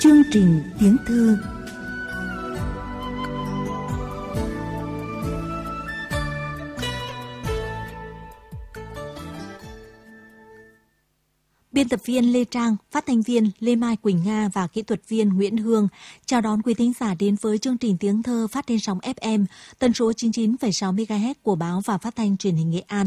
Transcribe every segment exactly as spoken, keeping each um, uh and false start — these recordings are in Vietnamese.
Chương trình tiếng thơ. Biên tập viên Lê Trang, phát thanh viên Lê Mai Quỳnh Nga và kỹ thuật viên Nguyễn Hương chào đón quý thính giả đến với chương trình tiếng thơ phát trên sóng ép em tần số chín mươi chín phẩy sáu mê ga héc của báo và phát thanh truyền hình Nghệ An.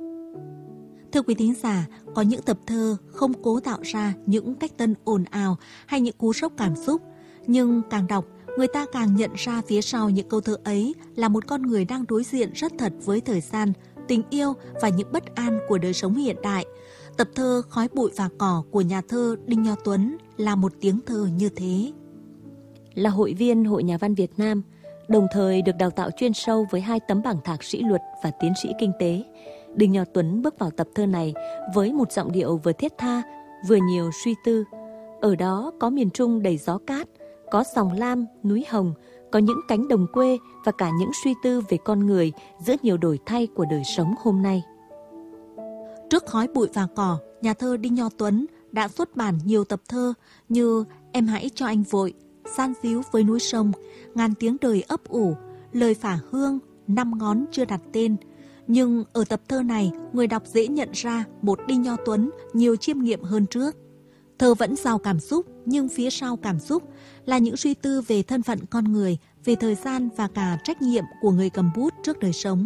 Thưa quý thính giả, có những tập thơ không cố tạo ra những cách tân ồn ào hay những cú sốc cảm xúc, nhưng càng đọc, người ta càng nhận ra phía sau những câu thơ ấy là một con người đang đối diện rất thật với thời gian, tình yêu và những bất an của đời sống hiện đại. Tập thơ Khói bụi và cỏ của nhà thơ Đinh Nho Tuấn là một tiếng thơ như thế. Là hội viên Hội Nhà văn Việt Nam, đồng thời được đào tạo chuyên sâu với hai tấm bằng thạc sĩ luật và tiến sĩ kinh tế, Đinh Nho Tuấn bước vào tập thơ này với một giọng điệu vừa thiết tha, vừa nhiều suy tư. Ở đó có miền Trung đầy gió cát, có dòng lam, núi hồng, có những cánh đồng quê và cả những suy tư về con người giữa nhiều đổi thay của đời sống hôm nay. Trước Khói bụi và cỏ, nhà thơ Đinh Nho Tuấn đã xuất bản nhiều tập thơ như Em hãy cho anh vội, San díu với núi sông, Ngàn tiếng đời ấp ủ, Lời phả hương, Năm ngón chưa đặt tên. Nhưng ở tập thơ này, người đọc dễ nhận ra một Đinh Nho Tuấn nhiều chiêm nghiệm hơn trước. Thơ vẫn giàu cảm xúc, nhưng phía sau cảm xúc là những suy tư về thân phận con người, về thời gian và cả trách nhiệm của người cầm bút trước đời sống.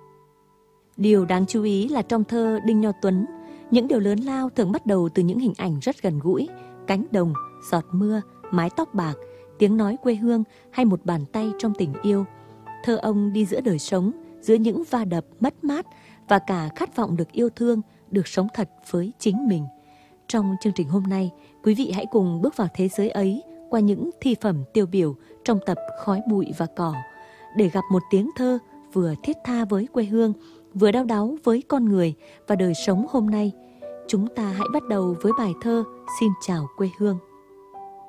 Điều đáng chú ý là trong thơ Đinh Nho Tuấn, những điều lớn lao thường bắt đầu từ những hình ảnh rất gần gũi, cánh đồng, giọt mưa, mái tóc bạc, tiếng nói quê hương hay một bàn tay trong tình yêu. Thơ ông đi giữa đời sống, giữa những va đập, mất mát và cả khát vọng được yêu thương, được sống thật với chính mình. Trong chương trình hôm nay, quý vị hãy cùng bước vào thế giới ấy qua những thi phẩm tiêu biểu trong tập Khói bụi và cỏ, để gặp một tiếng thơ vừa thiết tha với quê hương, vừa đau đáu với con người và đời sống hôm nay. Chúng ta hãy bắt đầu với bài thơ Xin chào quê hương.